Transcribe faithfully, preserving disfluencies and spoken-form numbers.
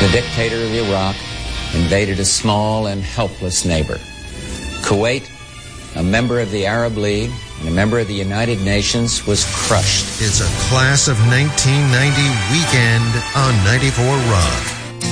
The dictator of Iraq invaded a small and helpless neighbor. Kuwait, a member of the Arab League and a member of the United Nations, was crushed. It's a Class of nineteen ninety weekend on ninety-four Rock.